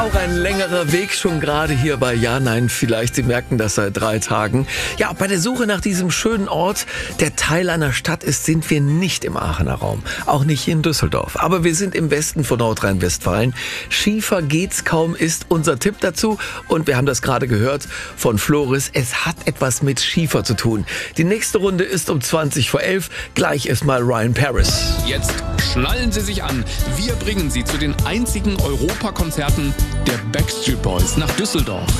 Auch ein längerer Weg schon gerade hier bei Ja, Nein, vielleicht. Sie merken das seit 3 Tagen. Ja, bei der Suche nach diesem schönen Ort, der Teil einer Stadt ist, sind wir nicht im Aachener Raum. Auch nicht hier in Düsseldorf. Aber wir sind im Westen von Nordrhein-Westfalen. Schiefer geht's kaum, ist unser Tipp dazu. Und wir haben das gerade gehört von Floris. Es hat etwas mit Schiefer zu tun. Die nächste Runde ist um 11:20. Gleich erstmal Ryan Paris. Jetzt schnallen Sie sich an. Wir bringen Sie zu den einzigen Europakonzerten der Backstreet Boys nach Düsseldorf.